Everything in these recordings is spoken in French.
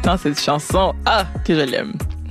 dans cette chanson. Ah, que je l'aime.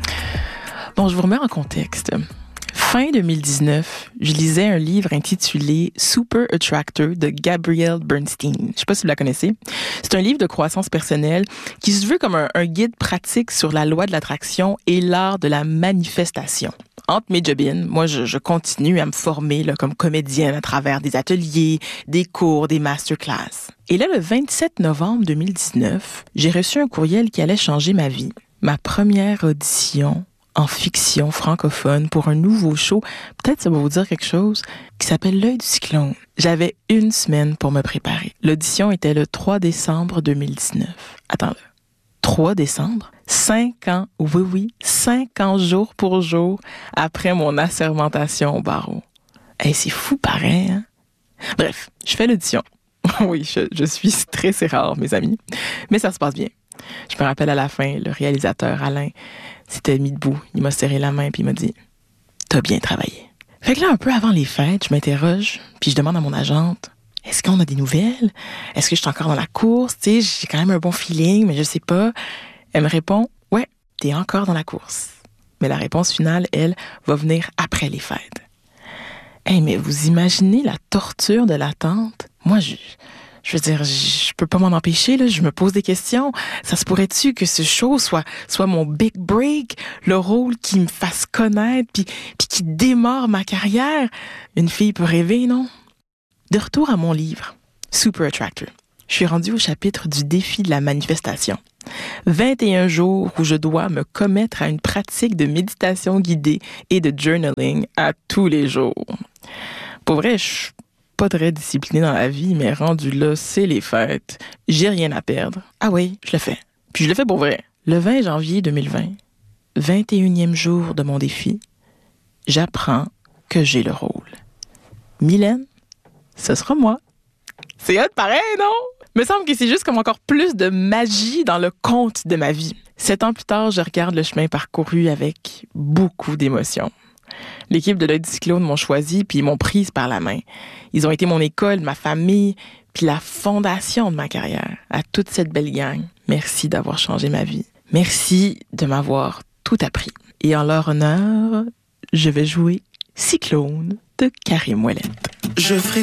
Bon, je vous remets en contexte. Fin 2019, je lisais un livre intitulé Super Attractor de Gabrielle Bernstein. Je ne sais pas si vous la connaissez. C'est un livre de croissance personnelle qui se veut comme un guide pratique sur la loi de l'attraction et l'art de la manifestation. Entre mes jobines, moi, je continue à me former là, comme comédienne à travers des ateliers, des cours, des masterclass. Et là, le 27 novembre 2019, j'ai reçu un courriel qui allait changer ma vie. Ma première audition en fiction francophone pour un nouveau show, peut-être ça va vous dire quelque chose, qui s'appelle L'œil du cyclone. J'avais 1 semaine pour me préparer. L'audition était le 3 décembre 2019. Attends-le. 3 décembre? 5 ans, oui, 5 ans jour pour jour après mon assermentation au barreau. Hey, c'est fou pareil, hein? Bref, je fais l'audition. Oui, je suis stressée rare, mes amis. Mais ça se passe bien. Je me rappelle à la fin, le réalisateur Alain s'était mis debout. Il m'a serré la main puis il m'a dit « T'as bien travaillé ». Fait que là, un peu avant les fêtes, je m'interroge puis je demande à mon agente « Est-ce qu'on a des nouvelles? Est-ce que je suis encore dans la course? Tu sais, j'ai quand même un bon feeling, mais je sais pas. » Elle me répond « Ouais, t'es encore dans la course. » Mais la réponse finale, elle, va venir après les fêtes. Hey, mais vous imaginez la torture de l'attente? Moi, je veux dire, je peux pas m'en empêcher, là. Je me pose des questions. Ça se pourrait-tu que ce show soit mon big break, le rôle qui me fasse connaître puis qui démarre ma carrière? Une fille peut rêver, non? De retour à mon livre, Super Attractor. Je suis rendue au chapitre du défi de la manifestation. 21 jours où je dois me commettre à une pratique de méditation guidée et de journaling à tous les jours. Pour vrai, je suis pas très disciplinée dans la vie, mais rendu là, c'est les fêtes. J'ai rien à perdre. Ah oui, je le fais. Puis je le fais pour vrai. Le 20 janvier 2020, 21e jour de mon défi, j'apprends que j'ai le rôle. Mylène, ce sera moi. C'est hot pareil, non? Me semble que c'est juste comme encore plus de magie dans le conte de ma vie. 7 ans plus tard, je regarde le chemin parcouru avec beaucoup d'émotion. L'équipe de l'œil du cyclone m'ont choisi puis ils m'ont prise par la main. Ils ont été mon école, ma famille, puis la fondation de ma carrière. À toute cette belle gang, merci d'avoir changé ma vie. Merci de m'avoir tout appris. Et en leur honneur, je vais jouer Cyclone de Karim Ouellet. Je ferai